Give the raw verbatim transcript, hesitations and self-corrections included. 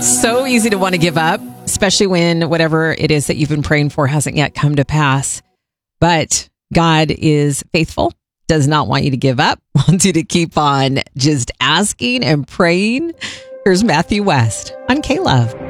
So easy to want to give up, especially when whatever it is that you've been praying for hasn't yet come to pass. But God is faithful, does not want you to give up, wants you to keep on just asking and praying. Here's Matthew West on K-Love.